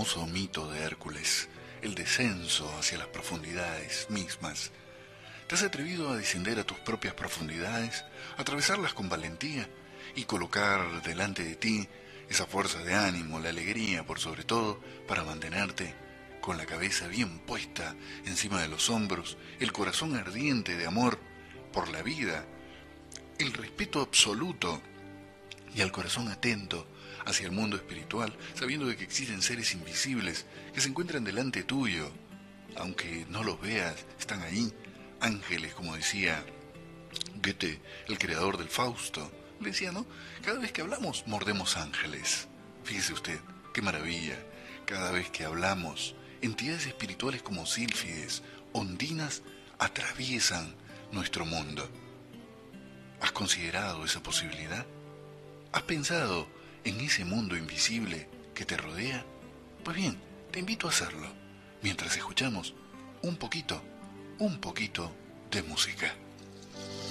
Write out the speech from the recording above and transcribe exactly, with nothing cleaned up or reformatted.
famoso mito de Hércules, el descenso hacia las profundidades mismas. ¿Te has atrevido a descender a tus propias profundidades, atravesarlas con valentía y colocar delante de ti esa fuerza de ánimo, la alegría por sobre todo, para mantenerte con la cabeza bien puesta encima de los hombros, el corazón ardiente de amor por la vida, el respeto absoluto y al corazón atento hacia el mundo espiritual, sabiendo de que existen seres invisibles que se encuentran delante tuyo, aunque no los veas, están ahí, ángeles, como decía Goethe, el creador del Fausto, le decía, ¿no? Cada vez que hablamos, mordemos ángeles. Fíjese usted, qué maravilla. Cada vez que hablamos, entidades espirituales como sílfides, ondinas, atraviesan nuestro mundo. ¿Has considerado esa posibilidad? ¿Has pensado en ese mundo invisible que te rodea? Pues bien, te invito a hacerlo, mientras escuchamos un poquito, un poquito de música.